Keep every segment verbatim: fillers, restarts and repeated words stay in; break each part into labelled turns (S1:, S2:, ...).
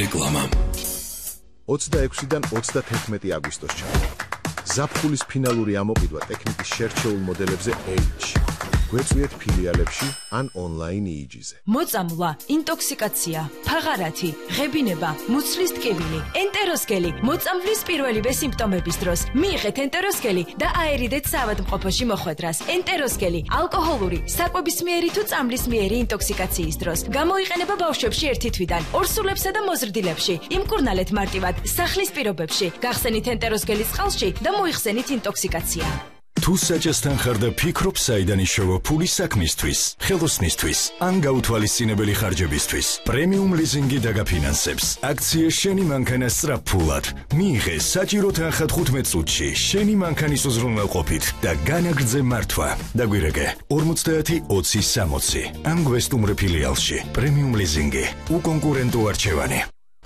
S1: რეკლამა.
S2: ოცდაექვსიდან ოცდათერთმეტი აგვისტოს ჩამო. ზაფხულის ფინალური ამოყიდვა ტექნიკის შერჩეულ მოდელებზე H. გვეწვიეთ ფილიალებში ან ონლაინ იიჯიზე.
S3: მოწამვლა, ინტოქსიკაცია, ფაღარათი, ღებინება, მუცლის ტკივილი, ენტეროსკელი, მოწამვლის პირველივე სიმპტომების დროს მიიღეთ ენტეროსკელი და აერიდეთ საავადმყოფოში მოხვედრას. ენტეროსკელი ალკოჰოლური, საკვებისმიერი თუ წამლისმიერი ინტოქსიკაციის დროს გამოიყენება ბავშვებში ერთი თვიდან, ორსულებსა და მოზრდილებში. იმკურნალეთ მარტივად სახლის პირობებში, გახსენით ენტეროსკელის წყალში და მოიხსენით ინტოქსიკაცია.
S1: თუ საჭესთან ხარ და ფიქრობ საიდან იშოვა ფული საქმისთვის, ხელოსნისთვის, ან გაუთვალისწინებელი ხარჯებისთვის, პრემიუმ ლიზინგი დაგაფინანსებს. აქცია შენი მანქანა სწრაფფულად. მიიღე საჭირო თანხა თხუთმეტ წუთში, შენი მანქანის უზრუნველყოფით და განაგრძე მართვა. დაგვირეკე ორმოცდაათი ოცი სამოცი. ან გვესტუმრე ფილიალში. პრემიუმ ლიზინგი. უკონკურენტო არჩევანი.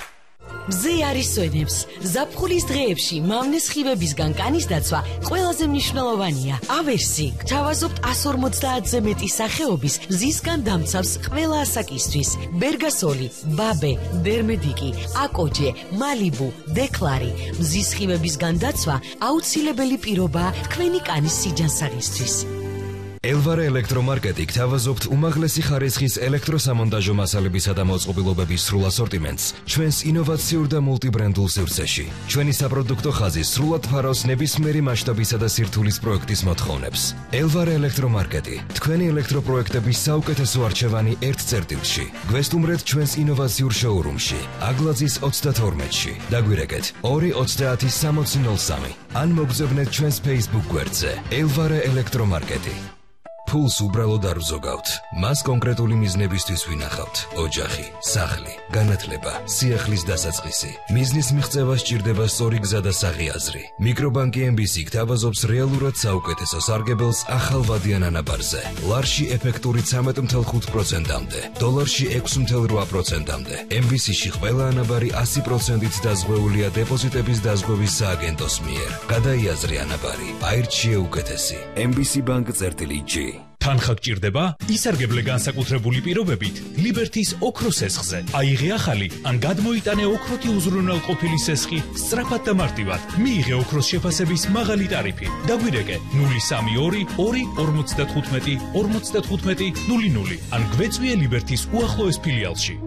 S3: მზე არის სვენებს. ზაფხულის დღეებში მავნეს ხივებისგან კანის დაცვა ყველაზე მნიშვნელოვანია. ავერსი გთავაზობთ εκατს ორმოცდაათზე მეტი სახეობის მზისგან დამცავს ყველა ასაკისთვის. ბერგასოლი, ბაბე, დერმედიკი, აკოჯე, მალიბუ, დეკლარი. მზის ხივებისგან დაცვა აუცილებელი პირობაა თქვენი კანის სიჯანსაღისთვის.
S4: ელვარე ელექტრომარკეტი გთავაზობთ უმაღლესი ხარისხის ელექტროსამონტაჟო მასალებისა და მოწყობილობების სრულ ასორტიმენტს ჩვენს ინოვაციურ და მულტიბრენდულ სივრცეში. ჩვენი საპროდუქტო ხაზი სრულად ფარავს ნებისმიერი მასშტაბისა და სირთულის პროექტის მოთხოვნებს. ელვარე ელექტრომარკეტი, თქვენი ელექტროპროექტების საუკეთესო არჩევანი ერთ წერტილში. გვესტუმრეთ ჩვენს ინოვაციურ შოურუმში, აგლაძის ოცდათორმეტში. დაგვირეკეთ ორი ოცდაათი სამოცი ნოლ სამი. ან მოგზავნეთ ჩვენს Facebook გვერდზე ელვარე ელექტრომარკეტი. ფულს უბრალოდ არ ვზოგავთ. მას კონკრეტული მიზნებისთვის ვინახავთ. ოჯახი, სახლი, განათლება, სიახლის დასაწყისი. მიზნის მიღწევა სჭირდება სწორი გზა და საღი აზრი. მიკრობანკი ემ ბი სი გთავაზობს რეალურად საუკეთესო სარგებელს ახალვადიან ანაბარზე. ლარში ეფექტური ცამეტ ათეულს ხუთ პროცენტამდე, დოლარში ექვსი ათეულს რვა პროცენტამდე. ემ ბი სი-ში ყველა ანაბარი ასი პროცენტით დაზღვეულია დეპოზიტების დაზღვევის სააგენტოს მიერ. გადაიაზრე ანაბარი, აირჩიე უკეთესი. ემ ბი სი ბანკ წერტილი ჯი.
S5: თანხა გჭირდება? ისარგებლე განსაკუთრებული პირობებით ლიბერთის ოქროს სესხზე. აიღე ახალი ან გადმოიტანე ოქროთი უზრუნველყოფილი სესხი სწრაფად და მარტივად. მიიღე ოქროს შეფასების მაღალი ტარიფი. დაგვირეკე ნული სამი ორი ორი ორმოცდათხუთმეტი ორმოცდათხუთმეტი ნული ნული ან გვეწვიე ლიბერთის უახლოეს ფილიალში.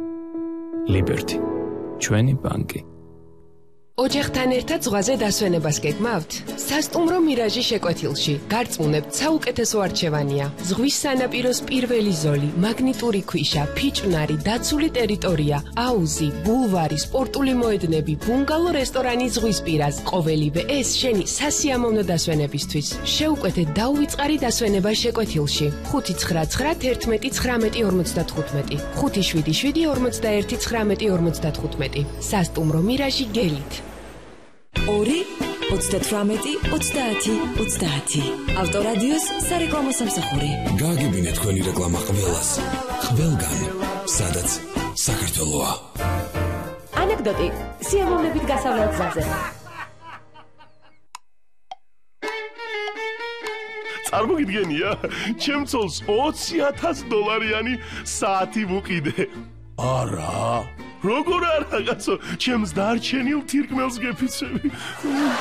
S6: ლიბერთი, ჩვენი ბანკი.
S7: ოჯახთან ერთად ზღვაზე დასვენებას გეგმავთ? სასტუმრო მირაჟი შეკვეთილში. გარწმუნებთ, საუკეთესო არჩევანია. ზღვის სანაპიროს პირველი ზოლი, მაგნიტური ქვიშა, ფიჭვნარი, დაცული ტერიტორია, აუზი, ბულვარი, სპორტული მოედნები, ბუნგალო რესტორანი ზღვის პირას. ყოველივე ეს შენი სასიამოვნო დასვენებისთვის. შეუკვეთეთ დაუვიწყარი დასვენება შეკვეთილში. ხუთი ცხრა ცხრა თერთმეტი ცხრამეტი ორმოცდათხუთმეტი, ხუთი შვიდი შვიდი ორმოცდაერთი ცხრამეტი ორმოცდათხუთმეტი. სასტუმრო მირაჟი გელით.
S3: ორი ოცდათვრამეტი ოცდაათი ოცდაათი. ავტორადიოს სარეკლამო სამსახური.
S1: გააგებინეთ თქვენი რეკლამა ყველას. ყველგან, სადაც საქართველოა.
S3: ანეკდოტი სიამოვნებით გასავლელ გზაზე.
S8: წარმოგიდგენია, ჩემ ცოლს ოცი ათას დოლარიანი საათი ვუყიდე. არა, როგორ არა, კაცო, ჩემს დარჩენილ თირკმელს გეფიცები.